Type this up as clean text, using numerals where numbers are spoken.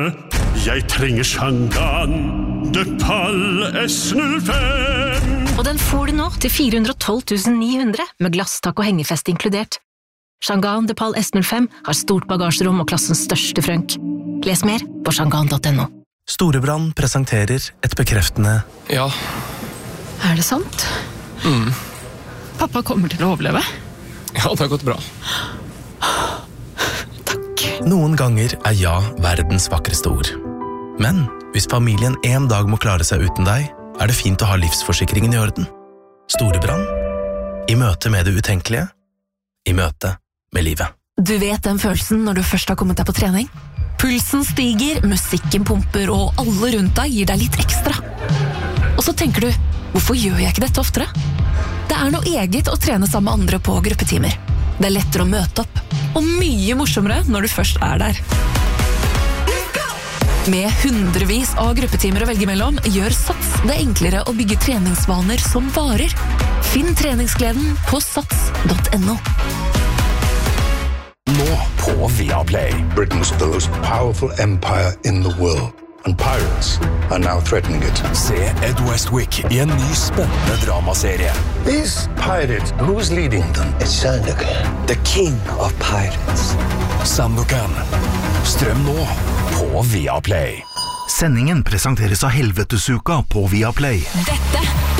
Jeg trenger Shangan de Pal S05. Og den får du nå til 412 900 med glasstak og hengefest inkludert. Shangan de Pal S05 har stort bagasjerom og klassens største frønk. Les mer på shangan.no. Storebrand presenterer et bekreftende Ja. Det sant? Pappa kommer til å overleve. Ja, det har gått bra. Takk. Noen ganger ja verdens vakreste ord. Men hvis familien en dag må klare seg uten deg, det fint å ha livsforsikringen i orden. Storebrand. I møte med det utenkelige. I møte med livet. Du vet den følelsen når du først har kommet deg på trening? Pulsen stiger, musikken pumper, og alle rundt deg gir deg litt ekstra. Og så tenker du, hvorfor gjør jeg ikke dette oftere? Det noe eget å trene sammen med andre på gruppetimer. Det lettere å møte opp, og mye morsommere når du først der. Med hundrevis av gruppetimer å velge mellom, gjør Sats det enklere å bygge treningsvaner som varer. Finn treningsgleden på sats.no. Nå på Viaplay. Britain's the most powerful empire in the world. And pirates are now threatening it. Se Ed Westwick I en ny spennende dramaserie. These pirates, who's leading them? It's Sandokan, the king of pirates. Sandokan. Strøm nå på Viaplay. Sendingen presenteres av Helvetesuka på Viaplay. Dette